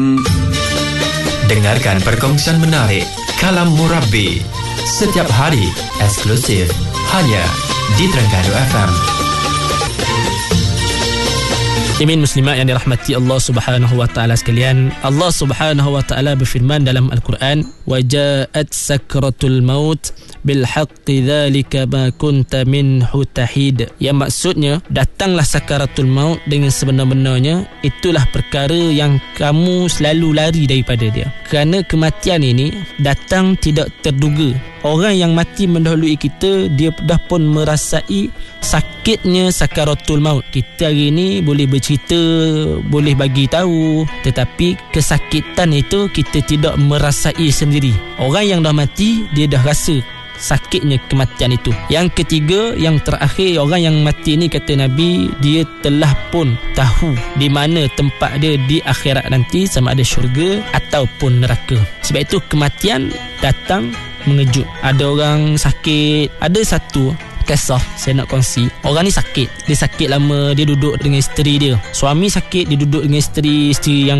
Dengarkan perkongsian menarik Kalam Murabi setiap hari eksklusif hanya di Terengganu FM. Muslimin muslimat yang dirahmati Allah Subhanahu wa taala sekalian, Allah Subhanahu wa taala berfirman dalam Al-Quran, "Wa ja'at sakratul maut bil haqqi dzalika ma kunta minhu tahid." Yang maksudnya, datanglah sakaratul maut dengan sebenar-benarnya, itulah perkara yang kamu selalu lari daripada dia. Kerana kematian ini datang tidak terduga. Orang yang mati mendahului kita, dia dah pun merasai sakitnya sakaratul maut. Kita hari ini boleh bercerita, boleh bagi tahu, tetapi kesakitan itu kita tidak merasai sendiri. Orang yang dah mati, dia dah rasa sakitnya kematian itu. Yang ketiga, yang terakhir, orang yang mati ni kata Nabi, dia telah pun tahu di mana tempat dia di akhirat nanti, sama ada syurga ataupun neraka. Sebab itu kematian datang mengejut. Ada orang sakit. Ada satu kisah saya nak kongsi. Orang ni sakit. Dia sakit lama. Dia duduk dengan isteri dia. Suami sakit, dia duduk dengan isteri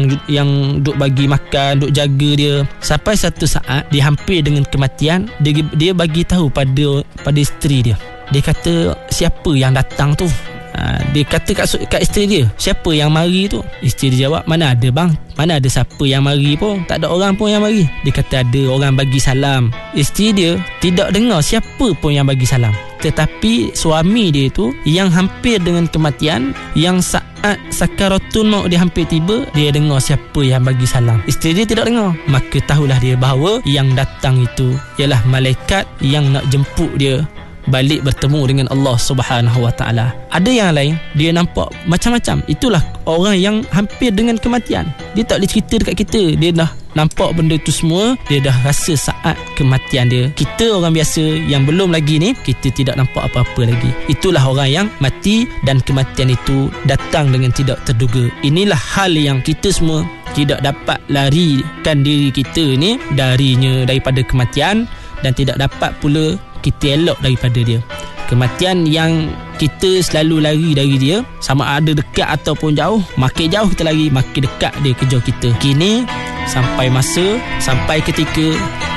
yang duk bagi makan, duk jaga dia. Sampai satu saat dia hampir dengan kematian. Dia bagi tahu pada isteri dia. Dia kata, siapa yang datang tu? Dia kata kat isteri dia, siapa yang mari tu? Isteri dia jawab, mana ada bang, mana ada siapa yang mari pun, tak ada orang pun yang mari. Dia kata ada orang bagi salam. Isteri dia tidak dengar siapa pun yang bagi salam, tetapi suami dia tu yang hampir dengan kematian, yang saat sakaratul maut dia hampir tiba, dia dengar siapa yang bagi salam. Isteri dia tidak dengar. Maka tahulah dia bahawa yang datang itu ialah malaikat yang nak jemput dia balik bertemu dengan Allah Subhanahu wa taala. Ada yang lain, dia nampak macam-macam. Itulah orang yang hampir dengan kematian. Dia tak boleh cerita dekat kita. Dia dah nampak benda itu semua. Dia dah rasa saat kematian dia. Kita orang biasa yang belum lagi ni, kita tidak nampak apa-apa lagi. Itulah orang yang mati dan kematian itu datang dengan tidak terduga. Inilah hal yang kita semua tidak dapat larikan diri kita ni daripada kematian, dan tidak dapat pula kita elok daripada dia. Kematian yang kita selalu lari dari dia, sama ada dekat ataupun jauh. Makin jauh kita lari, makin dekat dia kejar kita. Kini sampai ketika